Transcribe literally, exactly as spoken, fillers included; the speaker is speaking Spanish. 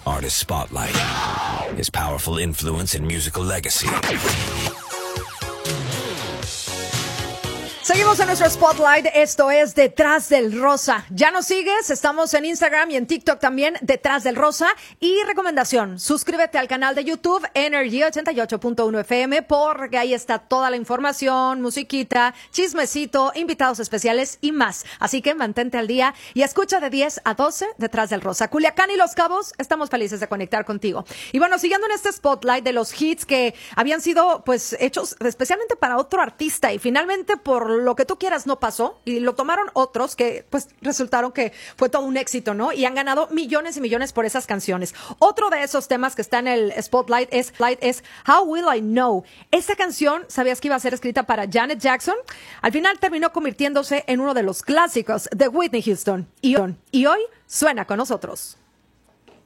Artist Spotlight. His powerful influence and musical legacy. Seguimos en nuestro Spotlight, esto es Detrás del Rosa. ¿Ya nos sigues? Estamos en Instagram y en TikTok también, Detrás del Rosa. Y recomendación, suscríbete al canal de YouTube Energy ochenta y ocho punto uno F M porque ahí está toda la información, musiquita, chismecito, invitados especiales y más. Así que mantente al día y escucha de diez a doce Detrás del Rosa. Culiacán y Los Cabos, estamos felices de conectar contigo. Y bueno, siguiendo en este Spotlight de los hits que habían sido pues hechos especialmente para otro artista y finalmente por lo que tú quieras no pasó y lo tomaron otros que pues resultaron que fue todo un éxito, ¿no? Y han ganado millones y millones por esas canciones. Otro de esos temas que está en el Spotlight es, es How Will I Know. Esta canción, ¿sabías que iba a ser escrita para Janet Jackson? Al final terminó convirtiéndose en uno de los clásicos de Whitney Houston. Y, y hoy suena con nosotros.